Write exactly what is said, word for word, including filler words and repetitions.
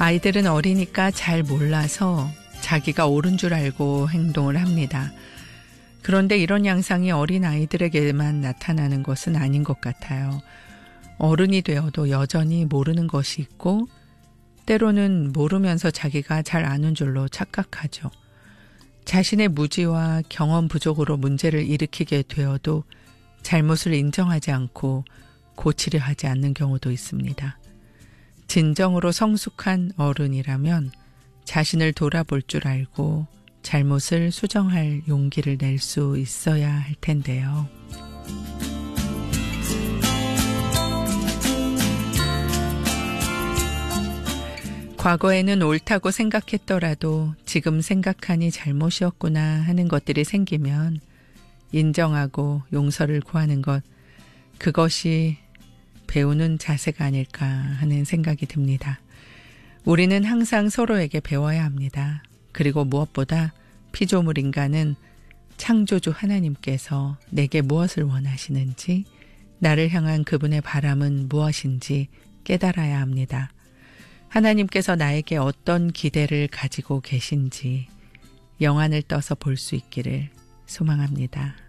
아이들은 어리니까 잘 몰라서 자기가 옳은 줄 알고 행동을 합니다. 그런데 이런 양상이 어린 아이들에게만 나타나는 것은 아닌 것 같아요. 어른이 되어도 여전히 모르는 것이 있고 때로는 모르면서 자기가 잘 아는 줄로 착각하죠. 자신의 무지와 경험 부족으로 문제를 일으키게 되어도 잘못을 인정하지 않고 고치려 하지 않는 경우도 있습니다. 진정으로 성숙한 어른이라면 자신을 돌아볼 줄 알고 잘못을 수정할 용기를 낼 수 있어야 할 텐데요. 과거에는 옳다고 생각했더라도 지금 생각하니 잘못이었구나 하는 것들이 생기면 인정하고 용서를 구하는 것, 그것이 배우는 자세가 아닐까 하는 생각이 듭니다. 우리는 항상 서로에게 배워야 합니다. 그리고 무엇보다 피조물 인간은 창조주 하나님께서 내게 무엇을 원하시는지, 나를 향한 그분의 바람은 무엇인지 깨달아야 합니다. 하나님께서 나에게 어떤 기대를 가지고 계신지 영안을 떠서 볼 수 있기를 소망합니다.